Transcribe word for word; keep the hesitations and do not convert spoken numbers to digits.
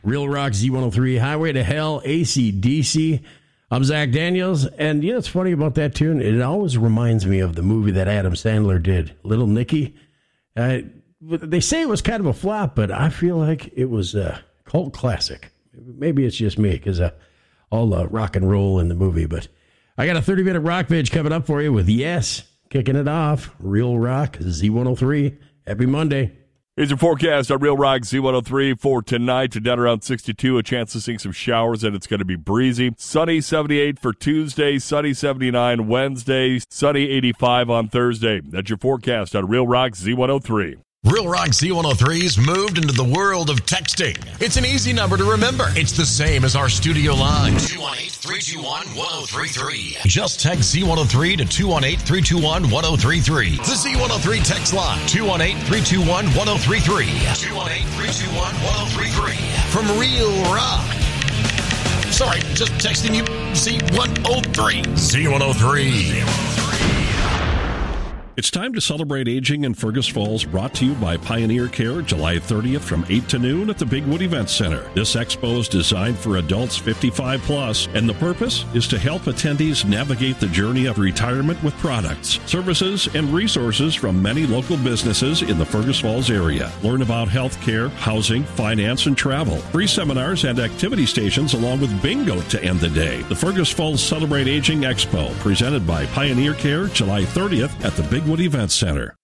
Real Rock Z one oh three, Highway to Hell, A C D C. I'm Zach Daniels, and you know what's funny about that tune? It always reminds me of the movie that Adam Sandler did, Little Nicky. Uh, they say it was kind of a flop, but I feel like it was a cult classic. Maybe it's just me, because uh, all uh, rock and roll in the movie. But I got a thirty-minute rock page coming up for you with Yes, kicking it off. Real Rock Z one oh three. Happy Monday. Here's your forecast on Real Rock Z one oh three for tonight. Down around sixty-two, a chance of seeing some showers, and it's going to be breezy. Sunny seventy-eight for Tuesday, sunny seventy-nine Wednesday, sunny eighty-five on Thursday. That's your forecast on Real Rock Z one oh three. Real Rock Z one oh three's moved into the world of texting. It's an easy number to remember. It's the same as our studio line. two one eight, three two one, one oh three three. Just text Z one oh three to two one eight, three two one, one oh three three. The Z one oh three text line. two one eight, three two one, one oh three three. two one eight, three two one, one oh three three. From Real Rock. Sorry, just texting you Z one oh three. Z one oh three. It's time to celebrate aging in Fergus Falls, brought to you by Pioneer Care, July thirtieth from eight to noon at the Bigwood Event Center. This expo is designed for adults fifty-five plus, and the purpose is to help attendees navigate the journey of retirement with products, services, and resources from many local businesses in the Fergus Falls area. Learn about health care, housing, finance, and travel. Free seminars and activity stations along with bingo to end the day. The Fergus Falls Celebrate Aging Expo, presented by Pioneer Care, July thirtieth at the Bigwood Event Center.